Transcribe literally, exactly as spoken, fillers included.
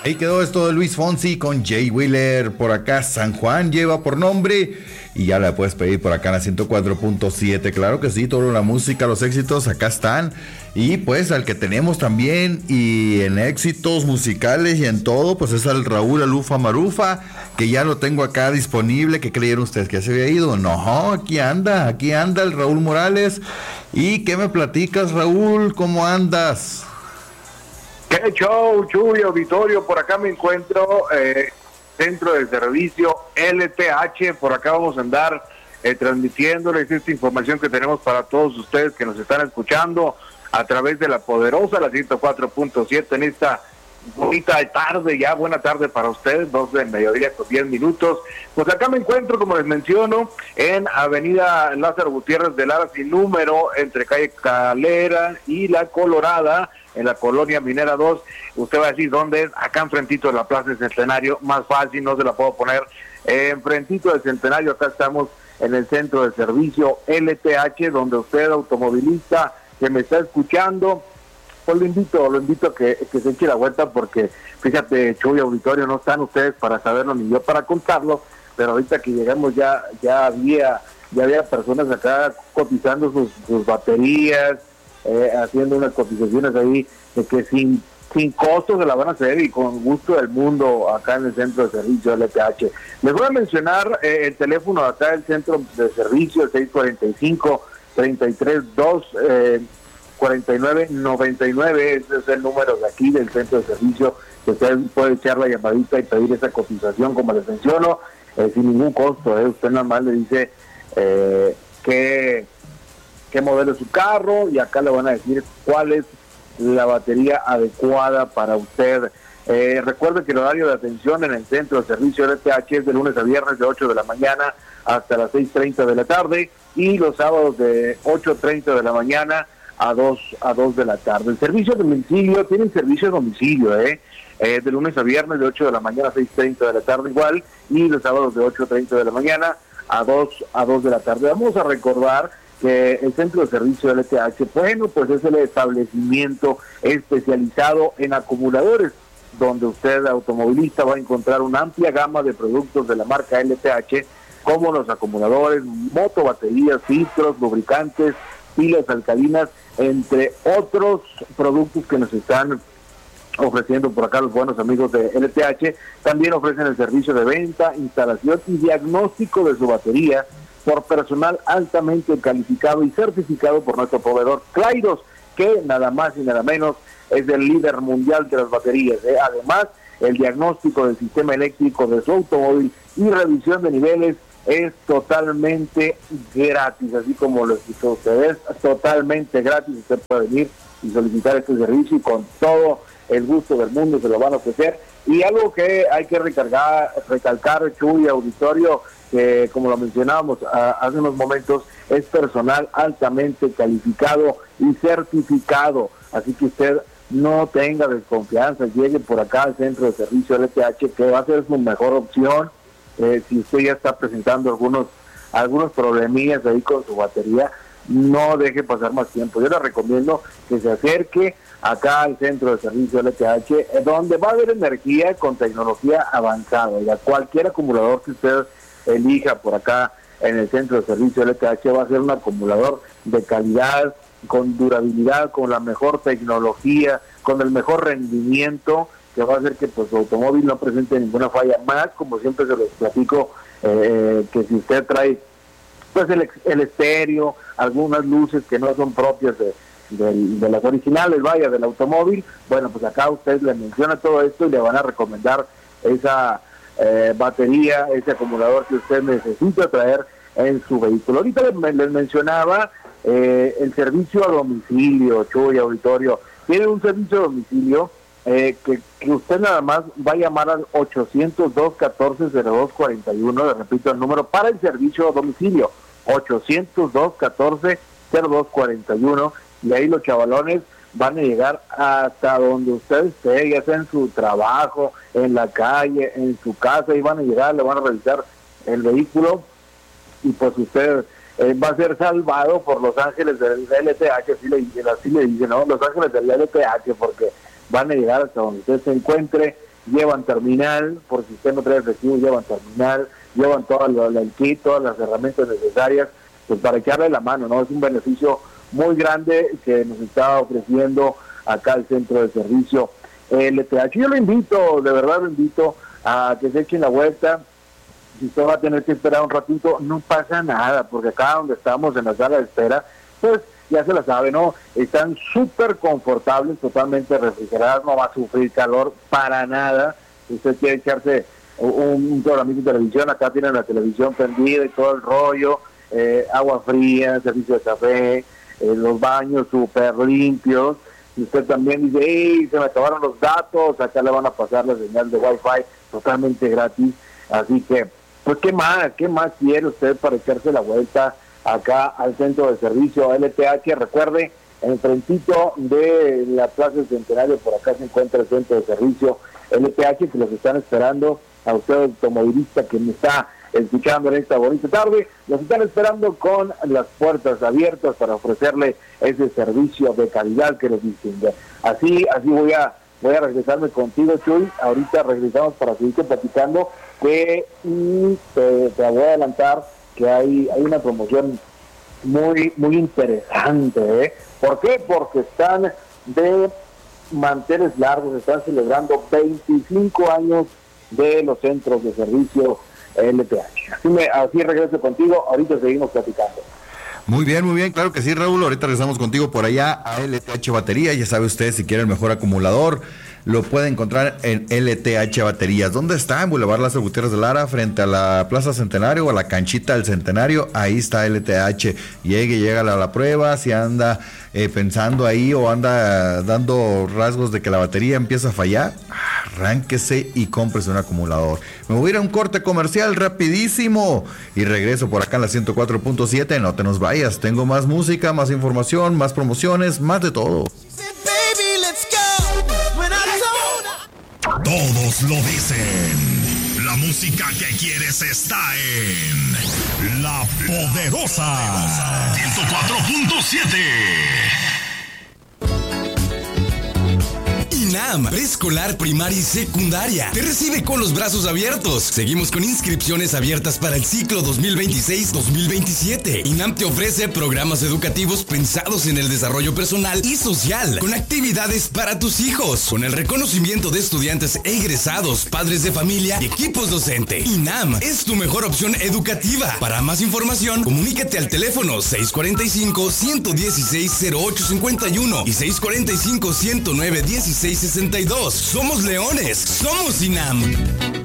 Ahí quedó esto de Luis Fonsi con Jay Wheeler. Por acá San Juan lleva por nombre y ya la puedes pedir por acá en la ciento cuatro punto siete. Claro que sí, toda la música, los éxitos acá están. Y pues al que tenemos también y en éxitos musicales y en todo, pues es al Raúl Alufa Marufa, que ya lo tengo acá disponible. ¿Qué creyeron ustedes? ¿Que se había ido? No, aquí anda, aquí anda el Raúl Morales. ¿Y qué me platicas, Raúl? ¿Cómo andas? ¿Qué show, Chuy, auditorio? Por acá me encuentro, eh, Centro de Servicio L T H, por acá vamos a andar eh, transmitiéndoles esta información que tenemos para todos ustedes que nos están escuchando a través de la poderosa, la ciento cuatro punto siete, en esta bonita tarde, ya buena tarde para ustedes, dos de mediodía con diez minutos. Pues acá me encuentro, como les menciono, en Avenida Lázaro Gutiérrez de Lara, sin número, entre calle Calera y La Colorada, en la colonia Minera dos. Usted va a decir dónde es, acá enfrentito de la Plaza del Centenario, más fácil, no se la puedo poner, eh, enfrentito del Centenario. Acá estamos en el Centro de Servicio L T H, donde usted, automovilista que me está escuchando, pues lo invito, lo invito a que, que se eche la vuelta, porque fíjate, Chuy, auditorio, no están ustedes para saberlo ni yo para contarlo, pero ahorita que llegamos ya ya había ya había personas acá cotizando sus, sus baterías, eh, haciendo unas cotizaciones ahí de que sin sin costo se la van a hacer y con gusto del mundo acá en el Centro de Servicio L T H. Les voy a mencionar eh, el teléfono acá del Centro de Servicio, el seis cuatro cinco, treinta y tres dos, eh, cuarenta y nueve noventa y nueve. Ese es el número de aquí del Centro de Servicio, que usted puede echar la llamadita y pedir esa cotización, como les menciono, eh, sin ningún costo. Eh. Usted nada más le dice eh, qué, qué modelo es su carro, y acá le van a decir cuál es la batería adecuada para usted. Eh, recuerde que el horario de atención en el Centro de Servicio L T H es de lunes a viernes de ocho de la mañana hasta las seis treinta de la tarde, y los sábados de ocho treinta de la mañana a dos a dos de la tarde. El servicio de domicilio, tienen servicio de domicilio, eh, eh de lunes a viernes de ocho de la mañana a seis treinta de la tarde igual, y los sábados de ocho treinta de la mañana a dos a dos de la tarde. Vamos a recordar que el Centro de Servicio L T H, bueno, pues es el establecimiento especializado en acumuladores, donde usted, automovilista, va a encontrar una amplia gama de productos de la marca L T H, como los acumuladores, motobaterías, filtros, lubricantes, pilas alcalinas, entre otros productos que nos están ofreciendo por acá los buenos amigos de L T H. También ofrecen el servicio de venta, instalación y diagnóstico de su batería por personal altamente calificado y certificado por nuestro proveedor Clairos, que nada más y nada menos es el líder mundial de las baterías. ¿eh? Además, el diagnóstico del sistema eléctrico de su automóvil y revisión de niveles es totalmente gratis, así como lo escuchó ustedes, totalmente gratis. Usted puede venir y solicitar este servicio, y con todo el gusto del mundo se lo van a ofrecer. Y algo que hay que recargar, recalcar, Chuy, auditorio, que como lo mencionábamos a, hace unos momentos, es personal altamente calificado y certificado, así que usted no tenga desconfianza, llegue por acá al Centro de Servicio L T H, que va a ser su mejor opción. Eh, si usted ya está presentando algunos algunos problemillas ahí con su batería, no deje pasar más tiempo. Yo le recomiendo que se acerque acá al Centro de Servicio L T H, donde va a haber energía con tecnología avanzada. Y a cualquier acumulador que usted elija por acá en el Centro de Servicio L T H va a ser un acumulador de calidad, con durabilidad, con la mejor tecnología, con el mejor rendimiento, que va a hacer que pues su automóvil no presente ninguna falla más. Como siempre se los platico, eh, que si usted trae pues el, el estéreo, algunas luces que no son propias de, de, de las originales, vaya, del automóvil, bueno, pues acá usted le menciona todo esto y le van a recomendar esa eh, batería, ese acumulador que usted necesita traer en su vehículo. Ahorita les, les mencionaba eh, el servicio a domicilio, Chuy, auditorio. Tiene un servicio a domicilio Eh, que, que usted nada más va a llamar al ochocientos dos, catorce, cero dos cuarenta y uno, le repito el número para el servicio a domicilio, ochocientos dos, catorce, cero dos cuarenta y uno, y ahí los chavalones van a llegar hasta donde usted esté, ya sea en su trabajo, en la calle, en su casa, y van a llegar, le van a revisar el vehículo, y pues usted eh, va a ser salvado por los ángeles del L T H, así le, así le dicen, ¿no? Los ángeles del L T H, porque van a llegar hasta donde usted se encuentre llevan terminal, por si usted no trae efectivo, llevan terminal, llevan todo el kit, todas las herramientas necesarias, pues para echarle la mano, ¿no? Es un beneficio muy grande que nos está ofreciendo acá el centro de servicio L T H. Yo lo invito, de verdad lo invito a que se echen la vuelta. Si usted va a tener que esperar un ratito, no pasa nada, porque acá donde estamos en la sala de espera, pues ya se la sabe, ¿no? Están súper confortables, totalmente refrigeradas, no va a sufrir calor para nada. Si usted quiere echarse un, un programita de televisión, acá tienen la televisión prendida y todo el rollo, eh, agua fría, servicio de café, eh, los baños súper limpios. Y usted también dice, hey, se me acabaron los datos, acá le van a pasar la señal de Wi-Fi totalmente gratis. Así que, pues, ¿qué más? ¿Qué más quiere usted para echarse la vuelta acá al centro de servicio L T H? Recuerde, en el frentito de la Plaza del Centenario, por acá se encuentra el centro de servicio L T H, que los están esperando. A usted, automovilista, que me está escuchando en esta bonita tarde, los están esperando con las puertas abiertas para ofrecerle ese servicio de calidad que les distingue. Así, así voy a voy a regresarme contigo, Chuy. Ahorita regresamos para seguirte platicando, que y te, te voy a adelantar que hay, hay una promoción muy, muy interesante, ¿eh? ¿Por qué? Porque están de manteles largos, están celebrando veinticinco años de los centros de servicio L T H. Así, me, así regreso contigo, ahorita seguimos platicando. Muy bien, muy bien, claro que sí, Raúl. Ahorita regresamos contigo por allá a L T H Batería. Ya sabe usted, si quiere el mejor acumulador, lo puede encontrar en L T H Baterías. ¿Dónde está? En Boulevard Lázaro Gutiérrez de Lara, frente a la Plaza Centenario o a la canchita del Centenario. Ahí está L T H. Llegue, llega a la prueba. Si anda eh, pensando ahí o anda dando rasgos de que la batería empieza a fallar, arránquese y cómprese un acumulador. Me voy a ir a un corte comercial rapidísimo y regreso por acá en la ciento cuatro punto siete. No te nos vayas. Tengo más música, más información, más promociones, más de todo. Todos lo dicen. La música que quieres está en La Poderosa ciento cuatro punto siete. INAM, preescolar, primaria y secundaria, te recibe con los brazos abiertos. Seguimos con inscripciones abiertas para el ciclo dos mil veintiséis dos mil veintisiete. INAM te ofrece programas educativos pensados en el desarrollo personal y social, con actividades para tus hijos, con el reconocimiento de estudiantes e egresados, padres de familia y equipos docentes. INAM es tu mejor opción educativa. Para más información, comunícate al teléfono seis cuatro cinco, uno uno seis, cero ocho cinco uno y seis cuatro cinco, uno cero nueve, uno seis sesenta y dos. Somos leones, somos INAM.